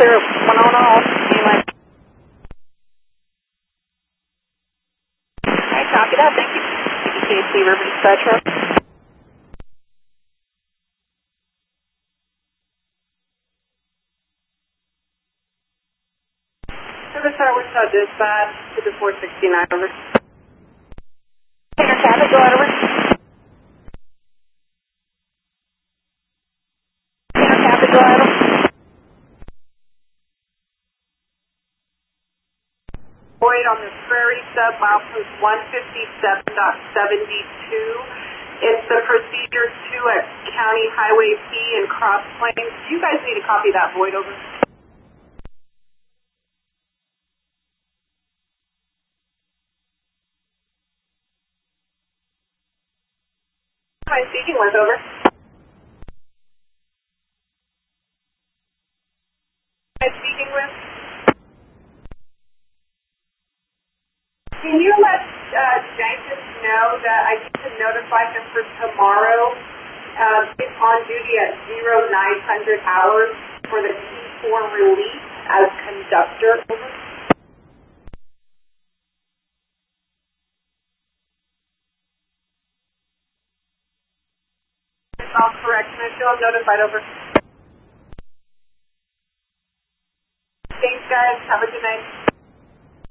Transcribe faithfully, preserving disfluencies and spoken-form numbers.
clear one on all. Anyway. Alright, copy that. Thank you. K C River Dispatcher. Riverside Wichita Dispatch to the four sixty-nine, over. Center traffic, go out, over. Center traffic, go out, over. Void on the Prairie sub, milepost one fifty-seven point seventy-two. It's the procedure two at County Highway P in Cross Plains. Do you guys need to copy that void, over? Who am I speaking with, over? Who am I speaking with? Can you let uh, Jenkins know that I need to notify him for tomorrow? Uh, it's on duty at zero nine hundred hours for the T four release as conductor. Over. It's all correct. Can I feel notified, over? Thanks, guys. Have a good night.